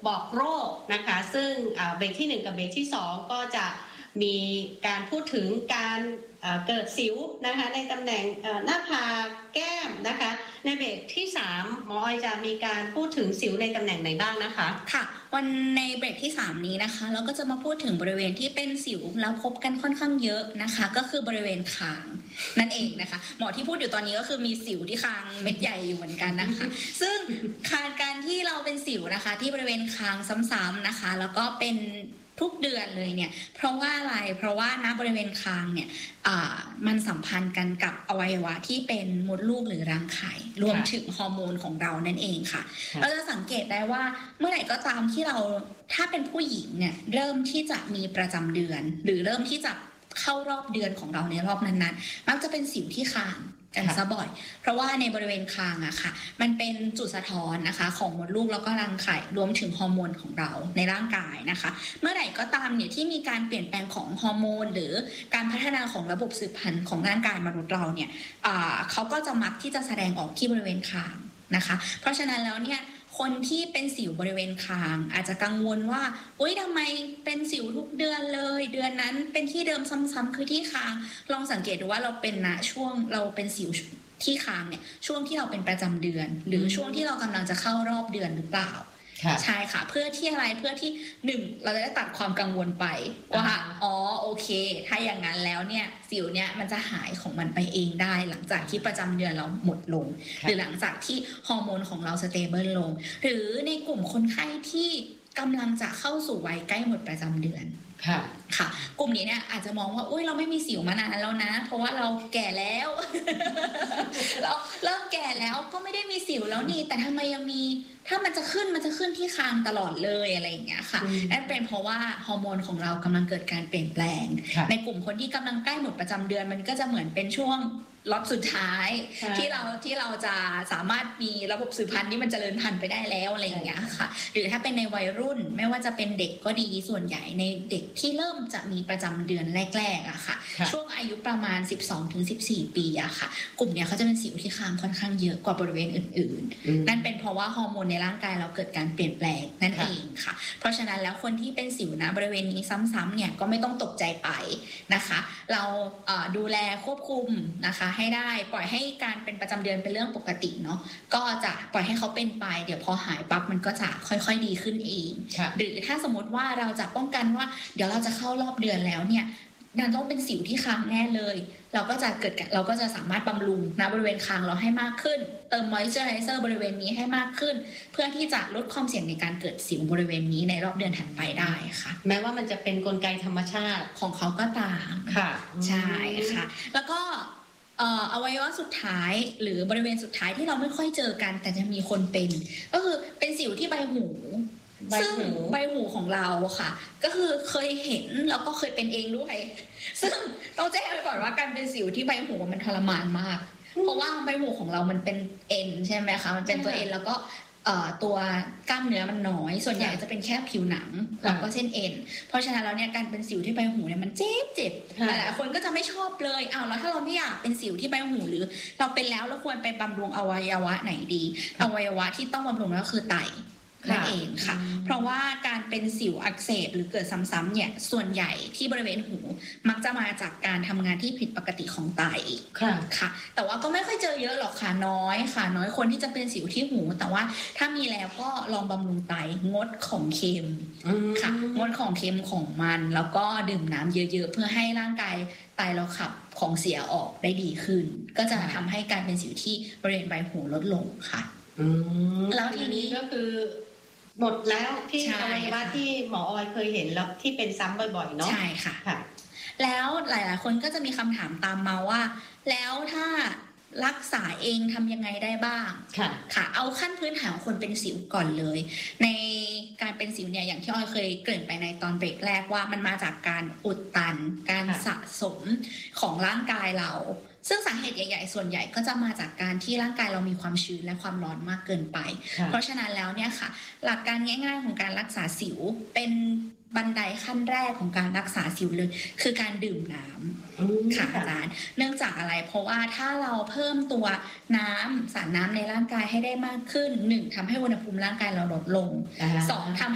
บอกโรคนะคะซึ่งเบรกที่1กับเบรกที่2ก็จะมีการพูดถึงการเกิดสิวนะคะในตำแหน่งหน้าผากแก้มนะคะในเบรกที่3หมอออยจะมีการพูดถึงสิวในตำแหน่งไหนบ้างนะคะค่ะวันในเบรกที่3นี้นะคะเราก็จะมาพูดถึงบริเวณที่เป็นสิวแล้วพบกันค่อนข้างเยอะนะคะก็คือบริเวณคางนั่นเองนะคะหมอที่พูดอยู่ตอนนี้ก็คือมีสิวที่คางเม็ดใหญ่อยู่เหมือนกันนะคะซึ่งการที่เราเป็นสิวนะคะที่บริเวณคางซ้ำๆนะคะแล้วก็เป็นทุกเดือนเลยเนี่ยเพราะว่าอะไรเพราะว่าณบริเวณคางเนี่ยมันสัมพันธ์กันกับอวัยวะที่เป็นมดลูกหรือรังไข่รวมถึงฮอร์โมนของเรานั่นเองค่ะเราจะสังเกตได้ว่าเมื่อไหร่ก็ตามที่เราถ้าเป็นผู้หญิงเนี่ยเริ่มที่จะมีประจำเดือนหรือเริ่มที่จะเข้ารอบเดือนของเราในรอบนั้นๆมักจะเป็นสิวที่คางกันซะบ่อยเพราะว่าในบริเวณคางอะค่ะมันเป็นจุดสะท้อนนะคะของมดลูกแล้วก็รังไข่รวมถึงฮอร์โมนของเราในร่างกายนะคะเมื่อไหร่ก็ตามเนี่ยที่มีการเปลี่ยนแปลงของฮอร์โมนหรือการพัฒนาของระบบสืบพันธุ์ของร่างกายมนุษย์เราเนี่ยเขาก็จะมักที่จะแสดงออกที่บริเวณคางนะคะเพราะฉะนั้นแล้วเนี่ยคนที่เป็นสิวบริเวณคางอาจจะกังวลว่าอุ๊ยทำไมเป็นสิวทุกเดือนเลยเดือนนั้นเป็นที่เดิมซ้ำๆคือที่คางลองสังเกตดูว่าเราเป็นช่วงเราเป็นสิวที่คางเนี่ยช่วงที่เราเป็นประจำเดือนหรือช่วงที่เรากำลังจะเข้ารอบเดือนหรือเปล่าใช่ค่ะเพื่อที่อะไรเพื่อที่เราจะได้ตัดความกังวลไปว่าโอเคถ้าอย่างนั้นแล้วเนี่ยสิวเนี่ยมันจะหายของมันไปเองได้หลังจากที่ประจำเดือนเราหมดลงหรือหลังจากที่ฮอร์โมนของเราสเตเบิลลงหรือในกลุ่มคนไข้ที่กำลังจะเข้าสู่วัยใกล้หมดประจำเดือนค่ะกลุ่มนี้เนี่ยอาจจะมองว่าอุ้ยเราไม่มีสิวมานานแล้วนะเพราะว่าเราแก่แล้ว เราเริ่มแก่แล้วก็ไม่ได้มีสิวแล้วนี่แต่ทำไมยังมีถ้ามันจะขึ้นที่คางตลอดเลยอะไรอย่างเงี้ยค่ะนั่นเป็นเพราะว่าฮอร์โมนของเรากำลังเกิดการเปลี่ยนแปลงในกลุ่มคนที่กำลังใกล้หมดประจำเดือนมันก็จะเหมือนเป็นช่วงล็อตสุดท้ายที่เราจะสามารถมีระบบสืบพันธุ์ที่มันเจริญพันธุ์ไปได้แล้วอะไรอย่างเงี้ยค่ะหรือถ้าเป็นในวัยรุ่นไม่ว่าจะเป็นเด็กก็ดีส่วนใหญ่ในเด็กที่เริ่มจะมีประจำเดือนแรกๆอะค่ะช่วงอายุประมาณ 12-14 ปีอะค่ะกลุ่มเนี้ยเขาจะเป็นสิวที่คางค่อนข้างเยอะกว่าบริเวณอื่นๆนั่นเป็นเพราะว่าฮอร์โมนในร่างกายเราเกิดการเปลี่ยนแปลงนั่นเองค่ะเพราะฉะนั้นแล้วคนที่เป็นสิวนะบริเวณนี้ซ้ำๆเนี่ยก็ไม่ต้องตกใจไปนะคะเราดูแลควบคุมนะคะให้ได้ปล่อยให้การเป็นประจำเดือนเป็นเรื่องปกติเนาะก็จะปล่อยให้เขาเป็นไปเดี๋ยวพอหายปั๊บมันก็จะค่อยๆดีขึ้นเองหรือถ้าสมมติว่าเราจะป้องกันว่าเดี๋ยวเราจะเข้ารอบเดือนแล้วเนี่ยนั่นต้องเป็นสิวที่คางแน่เลยเราก็จะสามารถบำรุงนะบริเวณคางเราให้มากขึ้นเติมมอยเจอไรเซอร์บริเวณนี้ให้มากขึ้นเพื่อที่จะลดความเสี่ยงในการเกิดสิวบริเวณนี้ในรอบเดือนถัดไปได้ค่ะแม้ว่ามันจะเป็นกลไกธรรมชาติของเขาก็ตามค่ะใช่ค่ะแล้วก็อวัยวะสุดท้ายหรือบริเวณสุดท้ายที่เราไม่ค่อยเจอกันแต่จะมีคนเป็นก็คือเป็นสิวที่ใบหูซึ่งใบหูของเราค่ะก็คือเคยเห็นแล้วก็เคยเป็นเองด้วยซึ่งต้องแจ้งไปก่อนว่าการเป็นสิวที่ใบหูมันทรมานมากเพราะว่าใบหูของเรามันเป็นเอ็นใช่ไหมคะมันเป็นตัวเอ็นแล้วก็ตัวกล้ามเนื้อมันน้อยส่วนใหญ่จะเป็นแค่ผิวหนังแล้วก็เส้นเอ็นเพราะฉะนั้นแล้วเนี่ยการเป็นสิวที่ใบหูเนี่ยมันเจ็บหลายคนก็จะไม่ชอบเลยแล้วถ้าเราไม่อยากเป็นสิวที่ใบหูหรือเราเป็นแล้วเราควรไปบำรุงอวัยวะไหนดีอวัยวะที่ต้องบำรุงก็คือไตนั่นเองค่ะเพราะว่าการเป็นสิวอักเสบหรือเกิดซ้ำๆเนี่ยส่วนใหญ่ที่บริเวณหูมักจะมาจากการทำงานที่ผิดปกติของไตค่ะแต่ว่าก็ไม่ค่อยเจอเยอะหรอกค่ะน้อยคนที่จะเป็นสิวที่หูแต่ว่าถ้ามีแล้วก็ลองบำรุงไตงดของเค็มค่ะงดของเค็มของมันแล้วก็ดื่มน้ำเยอะๆเพื่อให้ร่างกายไตเราขับของเสียออกได้ดีขึ้นก็จะทำให้การเป็นสิวที่บริเวณใบหูลดลงค่ะแล้วทีนี้ก็คือหมดแล้วที่อวัยวะที่หมอออยเคยเห็นแล้วที่เป็นซ้ำบ่อยๆเนาะใช่ค่ะแล้วหลายๆคนก็จะมีคำถามตามมาว่าแล้วถ้ารักษาเองทำยังไงได้บ้างค่ะเอาขั้นพื้นฐานของคนเป็นสิวก่อนเลยในการเป็นสิวเนี่ยอย่างที่ออยเคยเกริ่นไปในตอนเบรกแรกว่ามันมาจากการอุดตันการสะสมของร่างกายเราซึ่งสาเหตุใหญ่ๆส่วนใหญ่ก็จะมาจากการที่ร่างกายเรามีความชื้นและความร้อนมากเกินไปเพราะฉะนั้นแล้วเนี่ยค่ะหลักการง่ายๆของการรักษาสิวเป็นบันไดขั้นแรกของการรักษาสิวเลยคือการดื่มน้ำค่ะอาจารย์เนื่องจากอะไรเพราะว่าถ้าเราเพิ่มตัวสารน้ำในร่างกายให้ได้มากขึ้น1ทำให้อุณหภูมิร่างกายเราลดลง2ทำ